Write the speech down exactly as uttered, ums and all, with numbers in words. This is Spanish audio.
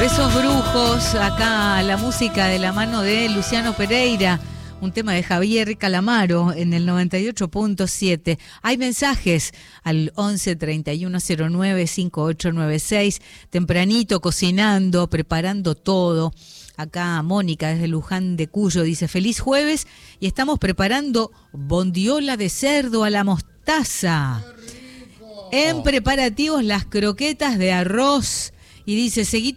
Besos brujos, acá la música de la mano de Luciano Pereira, un tema de Javier Calamaro en el noventa y ocho punto siete. Hay mensajes al once treinta y uno cero nueve cincuenta y ocho noventa y seis, tempranito cocinando, preparando todo. Acá Mónica desde Luján de Cuyo dice: feliz jueves y estamos preparando bondiola de cerdo a la mostaza. En preparativos las croquetas de arroz. Y dice: seguí